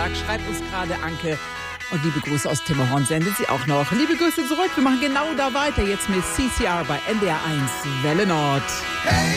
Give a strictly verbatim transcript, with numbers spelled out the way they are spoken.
Donnerstag, schreibt uns gerade Anke. Und liebe Grüße aus Timmerhorn sendet sie auch noch. Liebe Grüße zurück, wir machen genau da weiter. Jetzt mit C C R bei N D R eins Welle Nord. Hey!